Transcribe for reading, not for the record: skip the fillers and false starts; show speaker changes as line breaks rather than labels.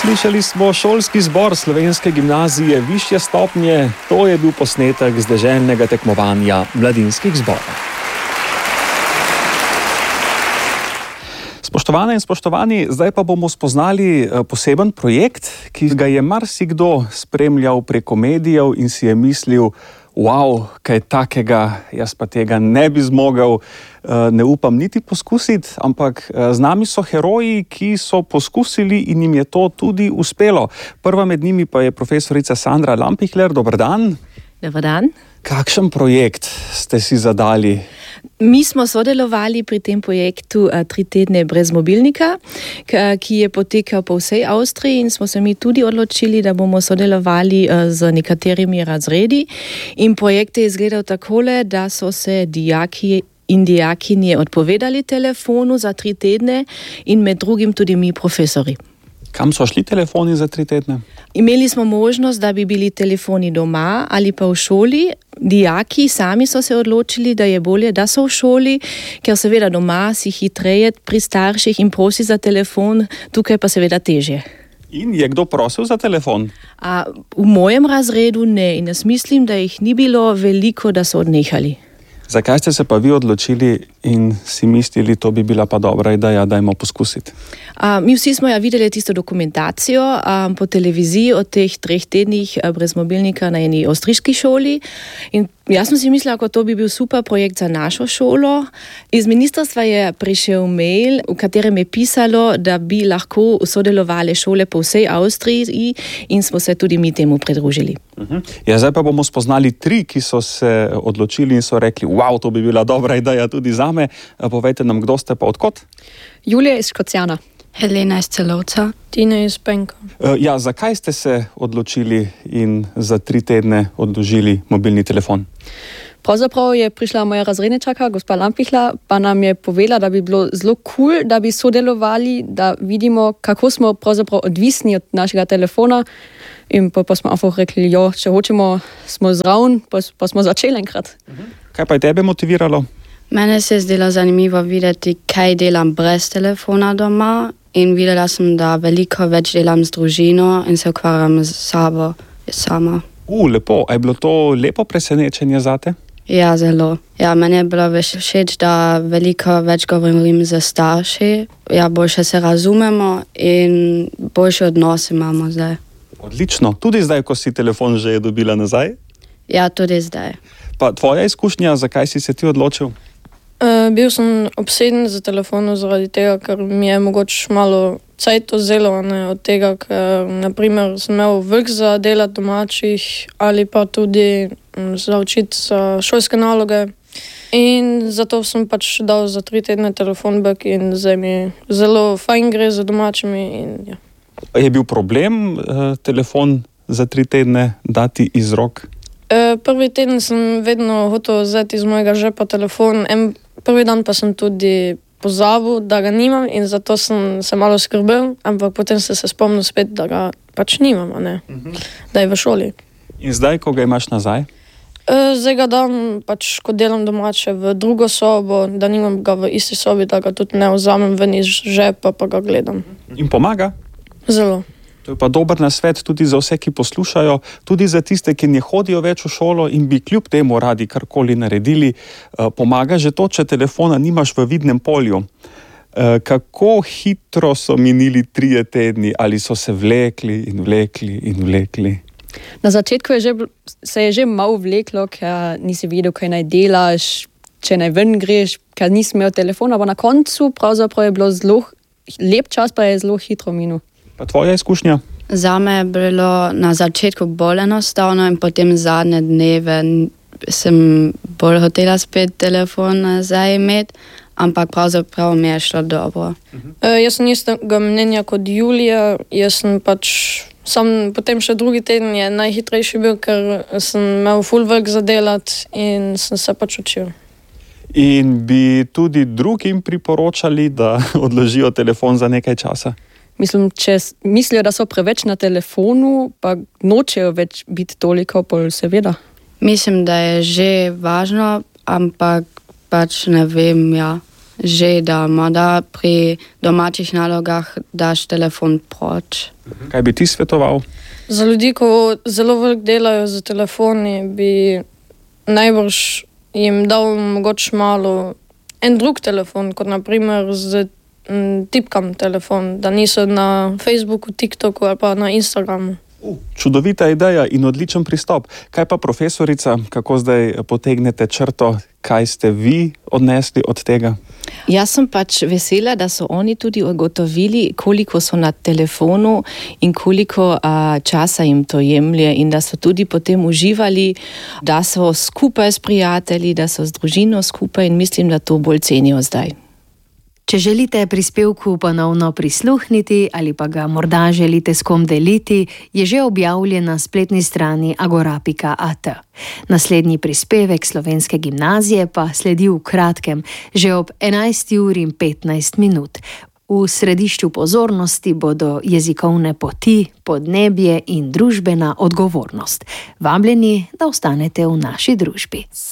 Slišali smo šolski zbor Slovenske gimnazije višje stopnje. To je bil posnetek z deželnega tekmovanja mladinskih zborov. Spoštovane in spoštovani, zdaj pa bomo spoznali poseben projekt, ki ga je marsikdo spremljal preko medijev in si je mislil, wow, kaj takega, jaz pa tega ne bi zmogel, ne upam niti poskusiti, ampak z nami so heroji, ki so poskusili in jim je to tudi uspelo. Prva med njimi pa je profesorica Sandra Lampihler. Dober dan.
Dobar dan.
Kakšen projekt ste si zadali?
Mi smo sodelovali pri tem projektu 3 tedne brez mobilnika, ki je potekal po vsej Avstriji, in smo se mi tudi odločili, da bomo sodelovali z nekaterimi razredi. In projekt je izgledal takole, da so se dijaki in dijakinje odpovedali telefonu za 3 tedne in med drugim tudi mi profesori.
Kam so šli telefoni za 3 tedne?
Imeli smo možnost, da bi bili telefoni doma ali pa v šoli. Dijaki sami so se odločili, da je bolje, da so v šoli, ker seveda doma si hitreje pri starših in prosi za telefon, tukaj pa seveda težje.
In je kdo prosil za telefon?
V mojem razredu ne, in jaz mislim, da jih ni bilo veliko, da so odnehali.
Zakaj ste se pa vi odločili in si mislili, to bi bila pa dobra ideja, dajmo poskusiti?
Mi vsi smo videli tisto dokumentacijo po televiziji o teh 3 tednih brez mobilnika na eni avstrijski šoli. In jaz sem si mislila, kako to bi bil super projekt za našo šolo. Iz ministrstva je prišel mail, v katerem je pisalo, da bi lahko sodelovali šole po vsej Avstriji, in smo se tudi mi temu pridružili.
Ja, zdaj pa bomo spoznali 3, ki so se odločili in so rekli, wow, to bi bila dobra ideja tudi zame. Povejte nam, kdo ste pa odkot?
Julija iz Škocjana.
Helena iz Celovca.
Tina iz Penka.
Ja, zakaj ste se odločili in za 3 tedne odložili mobilni telefon?
Pravzaprav je prišla moja razredničarka, gospa Lampihla, pa nam je povedala, da bi bilo zelo cool, da bi sodelovali, da vidimo, kako smo pravzaprav odvisni od našega telefona. In pa smo einfach rekli, jo, če hočemo, smo zraven, pa smo začeli enkrat.
Kaj pa je tebe motiviralo?
Mene se je zdelo zanimivo videti, kaj delam brez telefona doma, in videla sem, da veliko več delam z družino in se ukvarjam z sabo sama.
Lepo. A je bilo to lepo presenečenje zate?
Ja, zelo. Ja, meni je bilo všeč, da veliko več govorim z starši. Ja, boljše se razumemo in boljše odnose imamo zdaj.
Odlično. Tudi zdaj, ko si telefon že dobila nazaj?
Ja, tudi zdaj.
Pa tvoja izkušnja, zakaj si se ti odločil?
Bil sem obseden za telefonom zaradi tega, ker mi je mogoče malo cajt vzelo od tega, ker naprimer sem imel veliko za delati domačih ali pa tudi za učiti za šolske naloge. In zato sem pač dal za 3 tedne telefon back in zdaj mi zelo fajn gre za domačimi. In, ja.
Je bil problem telefon za 3 tedne dati iz rok?
Prvi teden sem vedno hotel vzeti iz mojega žepa telefon. Prvi dan pa sem tudi pozabil, da ga nimam, in zato sem se malo skrbel, ampak potem sem se spomnil spet, da ga pač nimam, da je v šoli.
In zdaj, ko ga imaš nazaj?
Zdaj ga dam, pač, ko delam domače, v drugo sobo, da nimam ga v isti sobi, da ga tudi ne vzamem ven iz žepa, pa ga gledam.
In pomaga?
Zelo.
To je pa dober nasvet tudi za vse, ki poslušajo, tudi za tiste, ki ne hodijo več v šolo in bi kljub temu radi karkoli naredili. Pomaga že to, če telefona nimaš v vidnem polju. Kako hitro so minili 3 tedni, ali so se vlekli in vlekli in vlekli?
Na začetku se je že malo vleklo, ker nisi videl, kaj naj delaš, če naj ven greš, ker nisi imel telefona, pa na koncu pravzaprav je bilo zelo lep čas, pa je zelo hitro minil.
Pa tvoja izkušnja?
Zame je bilo na začetku bolj enostavno in potem zadnje dneve sem bolj hotela spet telefon nazaj imeti, ampak pravzaprav mi je šlo dobro.
Jaz sem istega mnenja kot Julija, jaz sem pač potem še 2 teden je najhitrejši bil, ker sem imel ful veliko za delati in sem se pač učil.
In bi tudi drugim priporočali, da odložijo telefon za nekaj časa?
Mislim, če mislijo, da so preveč na telefonu, pa nočejo več biti toliko, bolj seveda.
Mislim, da je že važno, ampak pač ne vem, ja. že damo, da pri domačih nalogah daš telefon proč.
Kaj bi ti svetoval?
Za ljudi, ko zelo veliko delajo z telefoni, bi najbrž jim dal mogoče malo en drug telefon, kot naprimer z tipkam telefon, da niso na Facebooku, TikToku ali pa na Instagramu.
Čudovita ideja in odličen pristop. Kaj pa profesorica, kako zdaj potegnete črto, kaj ste vi odnesli od tega?
Jaz sem pač vesela, da so oni tudi ugotovili, koliko so na telefonu in koliko časa jim to jemlje in da so tudi potem uživali, da so skupaj s prijatelji, da so z družino skupaj in mislim, da to bolj cenijo zdaj.
Če želite prispevku ponovno prisluhniti ali pa ga morda želite s kom deliti, je že objavljen na spletni strani agora.at. Naslednji prispevek Slovenske gimnazije pa sledi v kratkem, že ob 11:15. V središču pozornosti bodo jezikovne poti, podnebje in družbena odgovornost. Vabljeni, da ostanete v naši družbi.